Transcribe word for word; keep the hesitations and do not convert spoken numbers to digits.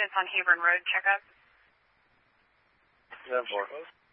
units on Hebron Road, check up. seven four.